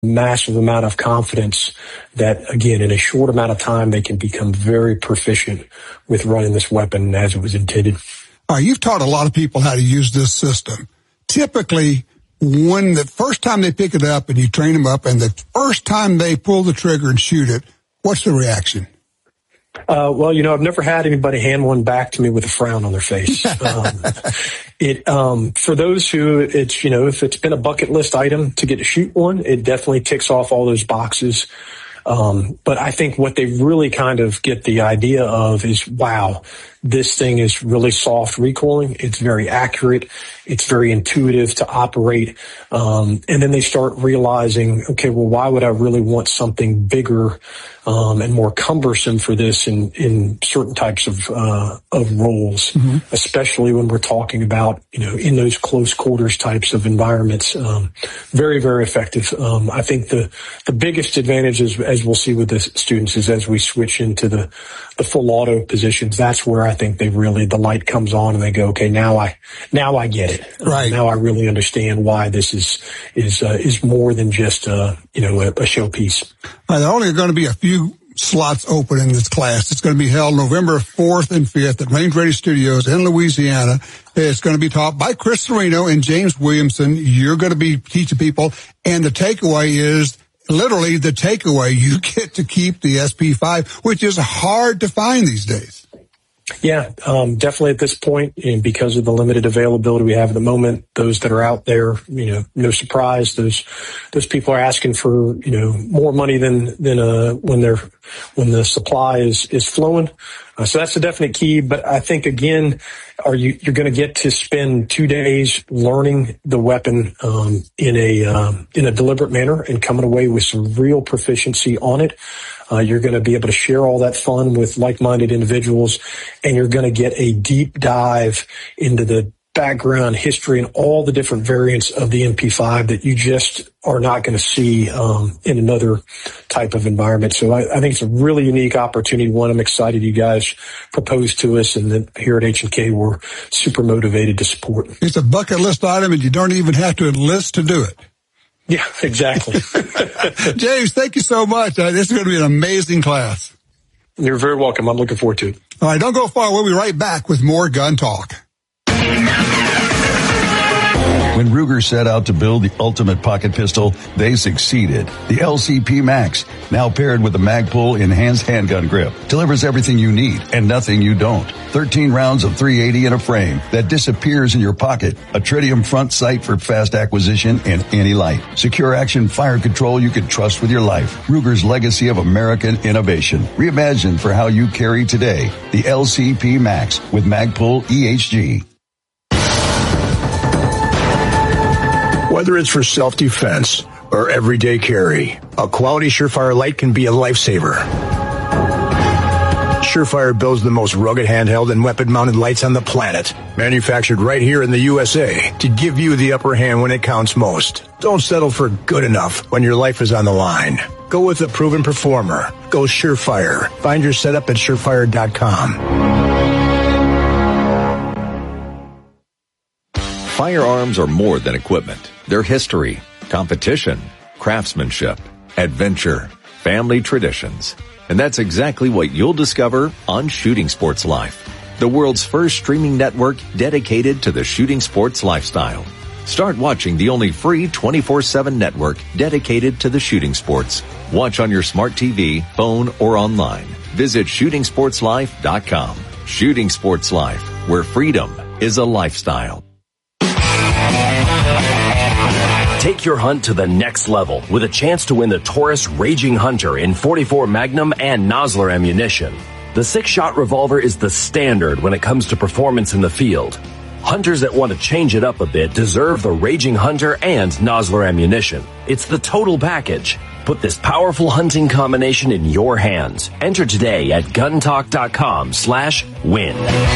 massive amount of confidence that, again, in a short amount of time, they can become very proficient with running this weapon as it was intended. All right, you've taught a lot of people how to use this system. Typically, when the first time they pick it up and you train them up and the first time they pull the trigger and shoot it, what's the reaction? Well, I've never had anybody hand one back to me with a frown on their face. For those who it's, if it's been a bucket list item to get to shoot one, it definitely ticks off all those boxes. But I think what they really kind of get the idea of is, wow, this thing is really soft recoiling. It's very accurate. It's very intuitive to operate. And then they start realizing, okay, well, why would I really want something bigger, and more cumbersome for this in certain types of roles, especially when we're talking about, in those close quarters types of environments. Very, very effective. I think the biggest advantage is, as we'll see with the students, is as we switch into the full auto positions, that's where I think the light comes on and they go, okay, now I get it. Right. Now I really understand why this is more than just, a showpiece. There are only going to be a few slots open in this class. It's going to be held November 4th and 5th at Range Ready Studios in Louisiana. It's going to be taught by Chris Sereno and James Williamson. You're going to be teaching people, and the takeaway is literally the takeaway. You get to keep the SP5, which is hard to find these days. Yeah, definitely at this point, and because of the limited availability we have at the moment, those that are out there, no surprise, those people are asking for, more money than when the supply is flowing. So that's a definite key. But I think, again, you're going to get to spend 2 days learning the weapon, in a deliberate manner and coming away with some real proficiency on it. You're going to be able to share all that fun with like-minded individuals, and you're going to get a deep dive into the background, history, and all the different variants of the MP5 that you just are not going to see in another type of environment. So I think it's a really unique opportunity. One, I'm excited you guys proposed to us, and then here at H&K, we're super motivated to support. It's a bucket list item, and you don't even have to enlist to do it. Yeah, exactly. James, thank you so much. This is going to be an amazing class. You're very welcome. I'm looking forward to it. All right, don't go far. We'll be right back with more Gun Talk. When Ruger set out to build the ultimate pocket pistol, they succeeded. The LCP Max, now paired with the Magpul enhanced handgun grip, delivers everything you need and nothing you don't. 13 rounds of .380 in a frame that disappears in your pocket. A tritium front sight for fast acquisition and any light. Secure action fire control you can trust with your life. Ruger's legacy of American innovation. Reimagined for how you carry today. The LCP Max with Magpul EHG. Whether it's for self-defense or everyday carry, a quality Surefire light can be a lifesaver. Surefire builds the most rugged handheld and weapon-mounted lights on the planet, manufactured right here in the USA to give you the upper hand when it counts most. Don't settle for good enough when your life is on the line. Go with a proven performer. Go Surefire. Find your setup at surefire.com. Firearms are more than equipment. They're history, competition, craftsmanship, adventure, family traditions. And that's exactly what you'll discover on Shooting Sports Life, the world's first streaming network dedicated to the shooting sports lifestyle. Start watching the only free 24/7 network dedicated to the shooting sports. Watch on your smart TV, phone, or online. Visit shootingsportslife.com. Shooting Sports Life, where freedom is a lifestyle. Take your hunt to the next level with a chance to win the Taurus Raging Hunter in .44 Magnum and Nosler ammunition. The 6-shot revolver is the standard when it comes to performance in the field. Hunters that want to change it up a bit deserve the Raging Hunter and Nosler ammunition. It's the total package. Put this powerful hunting combination in your hands. Enter today at guntalk.com/win.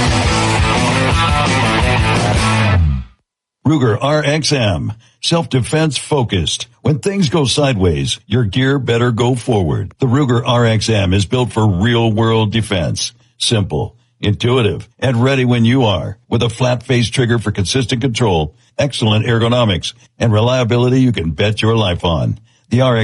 Ruger RXM. Self-defense focused. When things go sideways, your gear better go forward. The Ruger RXM is built for real-world defense. Simple, intuitive, and ready when you are. With a flat-face trigger for consistent control, excellent ergonomics, and reliability you can bet your life on. The RX